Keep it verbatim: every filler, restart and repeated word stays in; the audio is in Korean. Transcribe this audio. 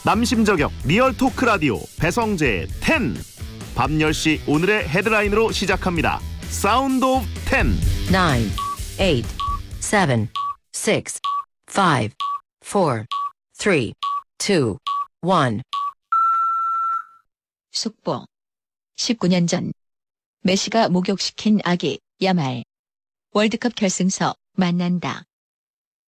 남심 저격 리얼 토크 라디오 배성재의 텐. 밤 열 시 오늘의 헤드라인으로 시작합니다. 사운드 오브 텐. nine, eight, seven, six, five, four, three, two, one. 속보. 십구 년 전 메시가 목욕시킨 아기 야말. 월드컵 결승서 만난다.